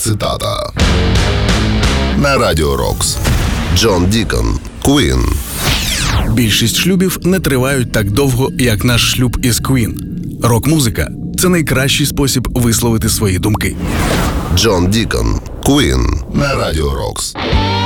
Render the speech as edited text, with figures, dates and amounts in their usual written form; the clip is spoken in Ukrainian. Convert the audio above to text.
цитата. На Радіо Рокс. Джон Дікон, Queen. Більшість шлюбів не тривають так довго, як наш шлюб із Queen. Рок-музика – це найкращий спосіб висловити свої думки. Джон Дікон, Queen. На Радіо Рокс.